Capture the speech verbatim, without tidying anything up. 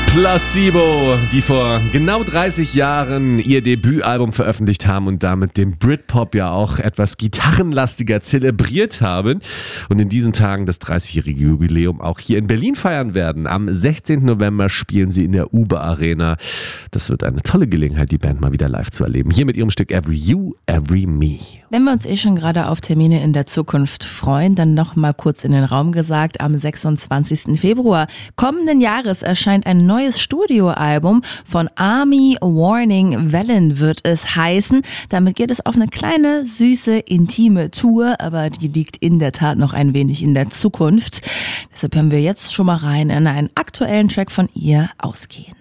Placebo, die vor genau dreißig Jahren ihr Debütalbum veröffentlicht haben und damit den Britpop ja auch etwas gitarrenlastiger zelebriert haben und in diesen Tagen das dreißigjährige Jubiläum auch hier in Berlin feiern werden. Am sechzehnten November spielen sie in der Uber Arena. Das wird eine tolle Gelegenheit, die Band mal wieder live zu erleben. Hier mit ihrem Stück Every You, Every Me. Wenn wir uns eh schon gerade auf Termine in der Zukunft freuen, dann noch mal kurz in den Raum gesagt, am sechsundzwanzigsten Februar kommenden Jahres erscheint ein neues Studioalbum von Army Warning Wellen wird es heißen. Damit geht es auf eine kleine, süße, intime Tour, aber die liegt in der Tat noch ein wenig in der Zukunft. Deshalb hören wir jetzt schon mal rein in einen aktuellen Track von ihr, Ausgehen.